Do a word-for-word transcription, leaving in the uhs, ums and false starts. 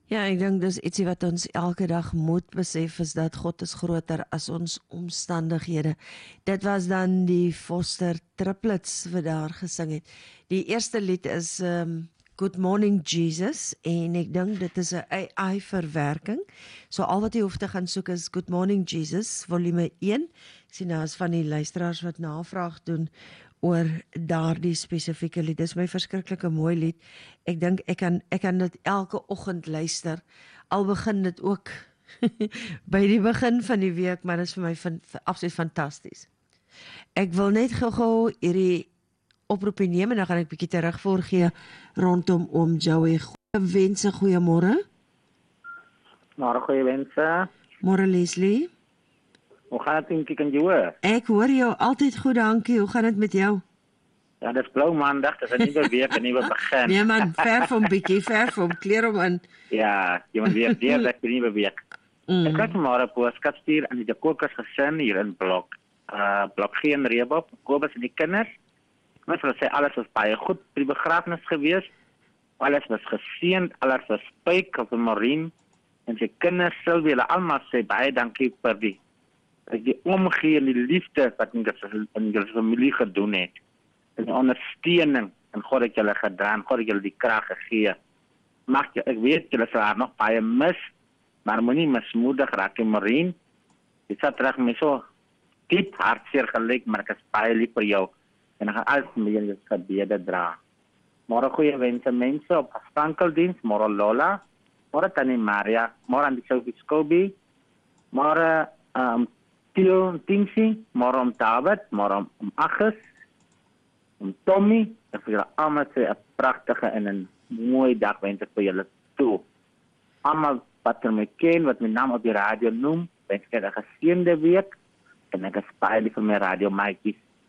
Ja, ek dink dis ietsie wat ons elke dag moet besef is dat God is groter as ons omstandighede. Dit was dan die Foster Triplets wat daar gesing het. Die eerste lied is um, Good Morning Jesus en ek dink dit is 'n A I verwerking. So al wat jy hoef te gaan soek is Good Morning Jesus volume een. Ek sien nou is van die luisteraars wat navraag doen oor daardie spesifieke lied. Dis my verskriklike mooi lied. Ek dink ek kan ek kan dit elke oggend luister. Al begin dit ook by die begin van die week, maar dit is vir my van, absoluut fantasties. Ek wil net gou-gou hierdie oproepie neem en dan gaan ek 'n bietjie terugvoer gee rondom oom Joey. Goeie wense, goeiemôre. Môre goeie wense. Môre Leslie. Hoe gaan dit met kan jy? Ek hoor jou altyd goed, dankie. Hoe gaan dit met jou? Ja, dis blou maandag, dis 'n nuwe week, 'n nuwe begin. Nee man, ver van bietjie, ver van kleer om in. Ja, jy moet weer weer dat 'n nuwe week. Mm. Ek het môre 'n boodskap stuur aan die De Kokers gesin hier in blok. Uh blok geen Reebok, Kobus en die kinders. Ons wil sê alles was baie goed by die begrafnis gewees. Alles was geseënd, alles was spyk op 'n Marien en sy kinders sal hulle almal sê baie dankie vir die die omgee en die liefde wat in die familie gedoen het. En die ondersteuning en God het julle gedra en God het julle die krag gegee. Mag jy, ek weet julle sal haar nog baie mis, maar moenie mismoedig raak nie, Marien. Jy sat terug met so diep hartseer gelyk, maar ek is baie lief vir jou en ek gaan alles met julle gebede dra. Môre goeie wense mense op afstankeldiens, môre Lola, môre Tannie Maria, môre aan die Sophie Scobie, môre um, Theo Tingsi, môre om David, môre om, om Agus, om Tommy, ek vir julle almal sê 'n pragtige en 'n mooi dag wens ek vir julle toe. Almal wat my ken, wat my naam op die radio noem, wens ek 'n geseënde week en ek is baie lief vir my radio maatjies.